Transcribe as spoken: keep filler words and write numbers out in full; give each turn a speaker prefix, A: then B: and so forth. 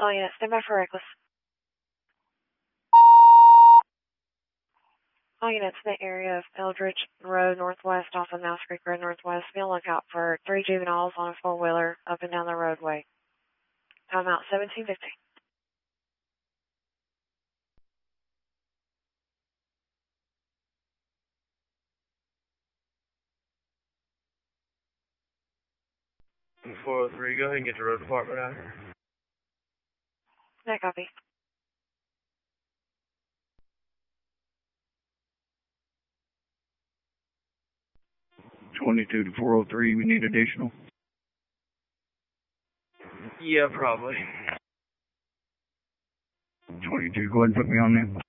A: All units, stand by for reckless. All units in the area of Eldridge Road Northwest off of Mouse Creek Road Northwest, be on the lookout for three juveniles on a four-wheeler up and down the roadway. Timeout seventeen fifty.
B: four oh three, go ahead and get the road department out here.
A: No copy.
C: twenty-two to four oh three, we need additional.
B: Yeah, probably.
C: twenty-two, go ahead and put me on there.